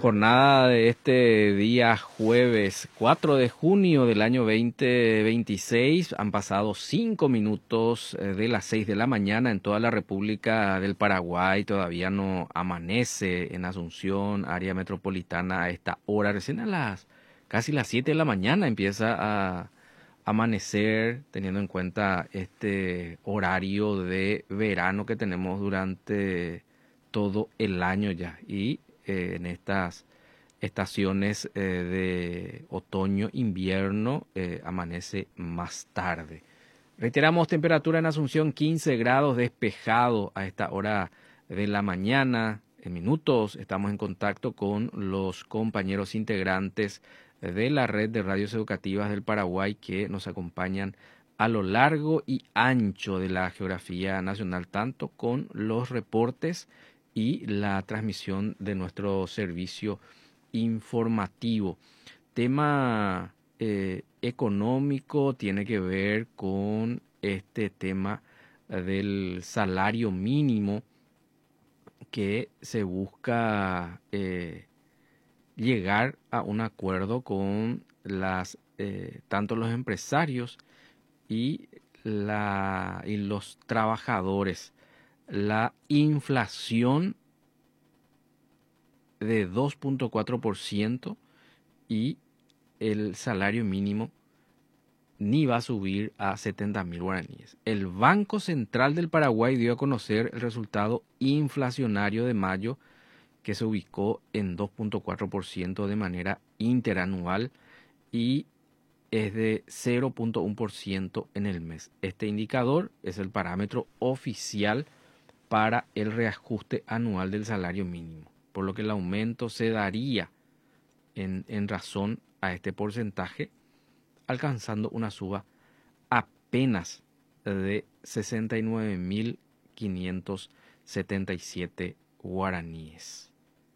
Jornada de este día jueves 4 de junio del año 2026. Han pasado 5 minutos de las 6 de la mañana en toda la República del Paraguay. Todavía no amanece en Asunción, área metropolitana, a esta hora. Recién casi las 7 de la mañana empieza a amanecer, teniendo en cuenta este horario de verano que tenemos durante todo el año ya. Y en estas estaciones de otoño, invierno, amanece más tarde. Reiteramos, temperatura en Asunción 15 grados, despejado a esta hora de la mañana. En minutos estamos en contacto con los compañeros integrantes de la red de radios educativas del Paraguay que nos acompañan a lo largo y ancho de la geografía nacional, tanto con los reportes y la transmisión de nuestro servicio informativo. Tema económico tiene que ver con este tema del salario mínimo que se busca llegar a un acuerdo con tanto los empresarios y los trabajadores. La inflación de 2.4% y el salario mínimo ni va a subir a 70.000 guaraníes. El Banco Central del Paraguay dio a conocer el resultado inflacionario de mayo, que se ubicó en 2.4% de manera interanual y es de 0.1% en el mes. Este indicador es el parámetro oficial para el reajuste anual del salario mínimo, por lo que el aumento se daría en razón a este porcentaje, alcanzando una suba apenas de 69.577 guaraníes.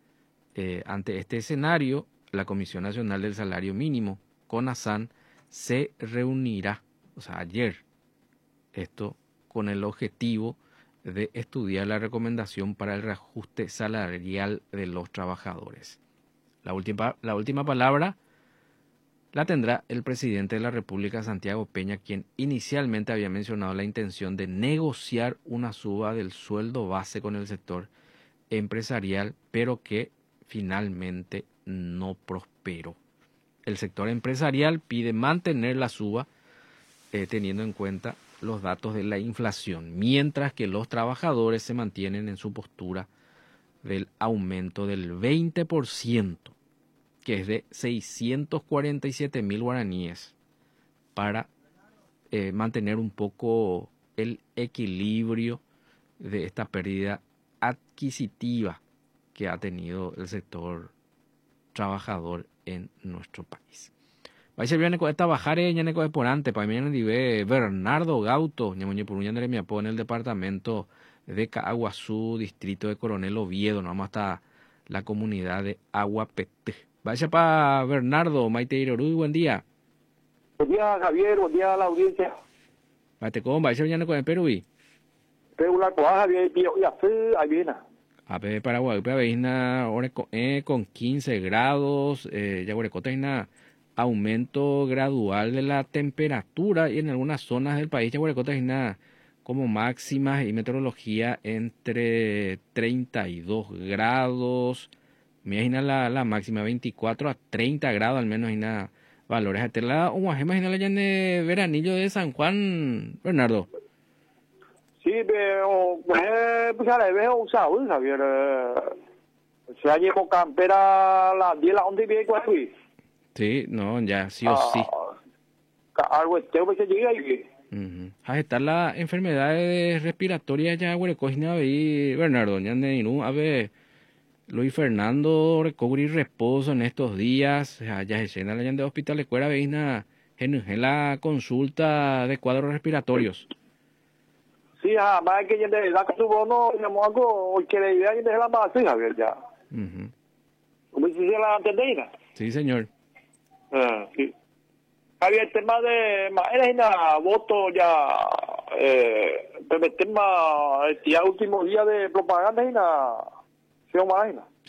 Ante este escenario, la Comisión Nacional del Salario Mínimo, CONASAN, se reunirá, ayer, esto con el objetivo de estudiar la recomendación para el reajuste salarial de los trabajadores. La última palabra la tendrá el presidente de la República, Santiago Peña, quien inicialmente había mencionado la intención de negociar una suba del sueldo base con el sector empresarial, pero que finalmente no prosperó. El sector empresarial pide mantener la suba teniendo en cuenta los datos de la inflación, mientras que los trabajadores se mantienen en su postura del aumento del 20%, que es de 647.000 guaraníes, para mantener un poco el equilibrio de esta pérdida adquisitiva que ha tenido el sector trabajador en nuestro país. Vais a ver esta bajare ya neko esporante para mí dive Bernardo Gauto ñamoñe por uña me en el departamento de Caaguazú, distrito de Coronel Oviedo, no vamos hasta la comunidad de Aguapete. Vaya para Bernardo, Maite Iroru, buen día. Buen día, Javier, buen día a la audiencia. Vaya con vaya ya neko en Perú. Pero la coaja Javier, ya fue ahí viene. A ver Paraguay, pero ahora con 15 grados, ya una aumento gradual de la temperatura y en algunas zonas del país ya como máximas y meteorología entre 32 grados, me imagina la máxima 24 a 30 grados al menos, y valores hasta imagina ya en el veranillo de San Juan, Bernardo. Sí, pero pues ya le veo usado, Javier. Se ha llevado campera a las 10 a las 11 y media. Sí, no, ya sí o sí. Algo este que se llega ahí. Está la enfermedad respiratoria ya, Bernardo, ya a ver, Luis Fernando recobrir reposo en estos días, ya se llena la de hospital escuela veina en la consulta de cuadros respiratorios. Sí, más que ya de la que tuvo no, llamó algo, que la idea de la base, Javier, ya. ¿Cómo se dice la antena? Sí, señor. Sí. Había el tema de eres una voto ya pero el tema el último día de propaganda y una